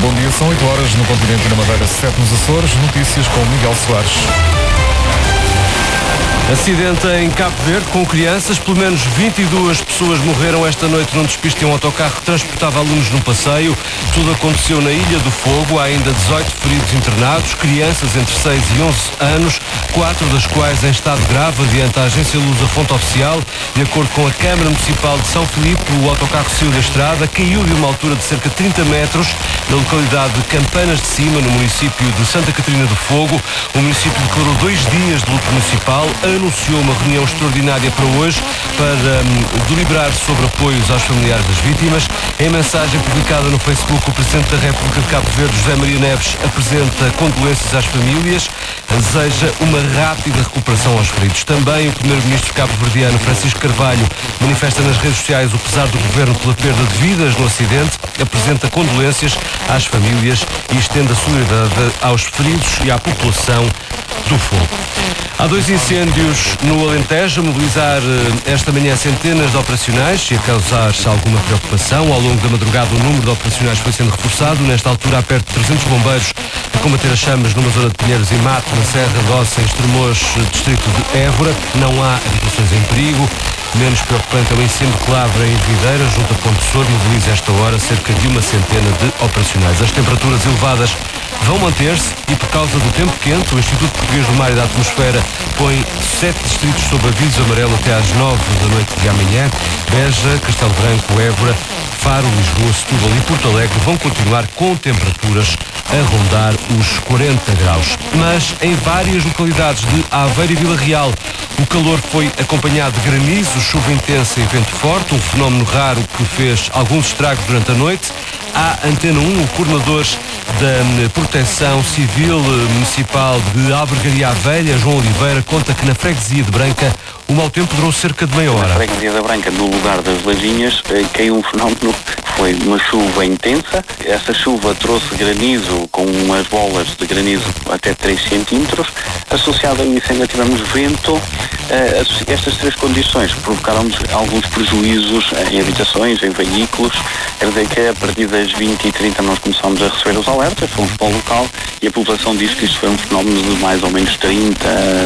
Bom dia, são 8 horas no continente e na Madeira, 7 nos Açores. Notícias com Miguel Soares. Acidente em Cabo Verde com crianças. Pelo menos 22 pessoas morreram esta noite num despiste em um autocarro que transportava alunos num passeio. Tudo aconteceu na Ilha do Fogo. Há ainda 18 feridos internados, crianças entre 6 e 11 anos, 4 das quais em estado grave, adianta a agência Luz, a fonte oficial. De acordo com a Câmara Municipal de São Filipe, o autocarro saiu da estrada, caiu de uma altura de cerca de 30 metros na localidade de Campanas de Cima, no município de Santa Catarina do Fogo. O município declarou 2 dias de luto municipal, anunciou uma reunião extraordinária para hoje para deliberar sobre apoios aos familiares das vítimas. Em mensagem publicada no Facebook, o Presidente da República de Cabo Verde, José Maria Neves, apresenta condolências às famílias, deseja uma rápida recuperação aos feridos. Também o Primeiro-Ministro cabo-verdiano, Francisco Carvalho, manifesta nas redes sociais o pesar do Governo pela perda de vidas no acidente, apresenta condolências às famílias e estende a solidariedade aos feridos e à população do Fogo. Há 2 incêndios no Alentejo a mobilizar esta manhã centenas de operacionais e a causar alguma preocupação. Ao longo da madrugada o número de operacionais foi sendo reforçado. Nesta altura há perto de 300 bombeiros a combater as chamas numa zona de Pinheiros e Mato, na Serra de Ossa, em Estremoz, distrito de Évora. Não há habitações em perigo. Menos preocupante é o incêndio que lavra em Videira, junto a Ponte Sor, mobiliza esta hora cerca de uma centena de operacionais. As temperaturas elevadas vão manter-se e, por causa do tempo quente, o Instituto Português do Mar e da Atmosfera põe 7 distritos sob aviso amarelo até às 9 da noite de amanhã. Beja, Castelo Branco, Évora, Faro, Lisboa, Setúbal e Porto Alegre vão continuar com temperaturas a rondar os 40 graus. Mas em várias localidades de Aveiro e Vila Real, o calor foi acompanhado de granizo, chuva intensa e vento forte, um fenómeno raro que fez alguns estragos durante a noite. À Antena 1, o coordenador da Proteção Civil Municipal de Albergaria à Velha, João Oliveira, conta que na freguesia de Branca o mau tempo durou cerca de meia hora. Na freguesia da Branca, no lugar das Lajinhas, caiu um fenómeno, foi uma chuva intensa. Essa chuva trouxe granizo, com umas bolas de granizo até 3 centímetros. Associado a isso ainda tivemos vento. Estas 3 condições provocaram-nos alguns prejuízos em habitações, em veículos. Quer dizer que a partir das 20h30 nós começámos a receber os alertas, fomos para o local e a população disse que isto foi um fenómeno de mais ou menos 30,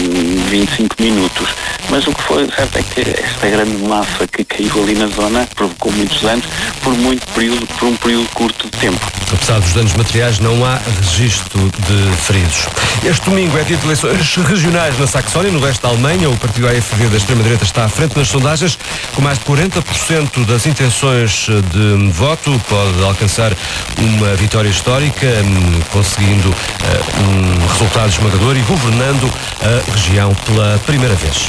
25 minutos. Mas o que foi certo é que esta grande massa que caiu ali na zona provocou muitos danos por um período curto de tempo. Apesar dos danos materiais, não há registro de feridos. Este domingo é dia de eleições regionais na Saxónia, no leste da Alemanha. O partido AfD da extrema-direita está à frente nas sondagens, com mais de 40% das intenções de voto. Pode alcançar uma vitória histórica, conseguindo um resultado esmagador e governando a região pela primeira vez.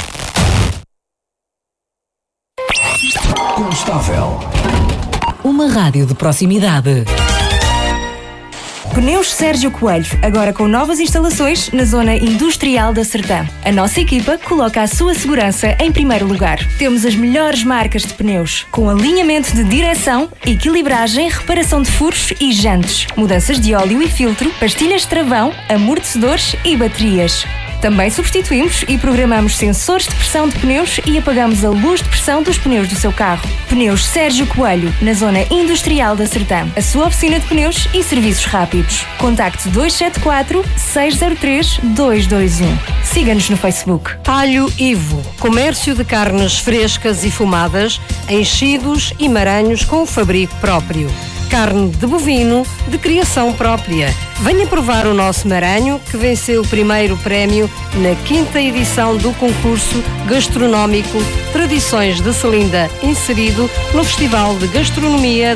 Constável. Uma rádio de proximidade. Pneus Sérgio Coelho, agora com novas instalações na zona industrial da Sertã. A nossa equipa coloca a sua segurança em primeiro lugar. Temos as melhores marcas de pneus, com alinhamento de direção, equilibragem, reparação de furos e jantes, mudanças de óleo e filtro, pastilhas de travão, amortecedores e baterias. Também substituímos e programamos sensores de pressão de pneus e apagamos a luz de pressão dos pneus do seu carro. Pneus Sérgio Coelho, na zona industrial da Sertã. A sua oficina de pneus e serviços rápidos. Contacte 274 603 221. Siga-nos no Facebook. Talho Ivo, comércio de carnes frescas e fumadas, enchidos e maranhos com fabrico próprio. Carne de bovino de criação própria. Venha provar o nosso maranho, que venceu o primeiro prémio na 5ª edição do concurso gastronómico Tradições de Selinda, inserido no Festival de Gastronomia